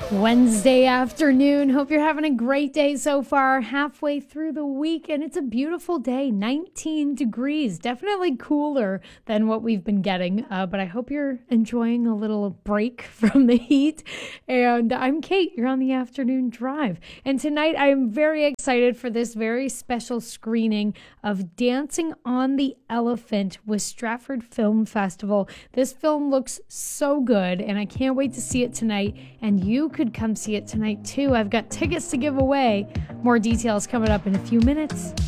Wednesday afternoon. Hope you're having a great day so far. Halfway through the week, and it's a beautiful day. 19 degrees. Definitely cooler than what we've been getting. But I hope you're enjoying a little break from the heat. And I'm Kate. You're on the afternoon drive. And tonight I am very excited for this very special screening of Dancing on the Elephant with Stratford Film Festival. This film looks so good, and I can't wait to see it tonight. And you could come see it tonight too. I've got tickets to give away. More details coming up in a few minutes.